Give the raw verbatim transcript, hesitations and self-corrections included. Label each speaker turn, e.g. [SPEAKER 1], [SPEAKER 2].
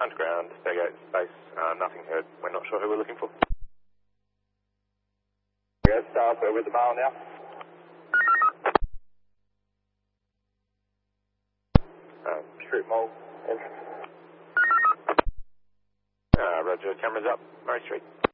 [SPEAKER 1] underground, Stargate space, uh, nothing heard. We're not sure who we're looking for.
[SPEAKER 2] Yes, staff, we're with the mail now.
[SPEAKER 1] Uh,
[SPEAKER 2] Street Mall.
[SPEAKER 1] uh, Roger, cameras up, Murray Street.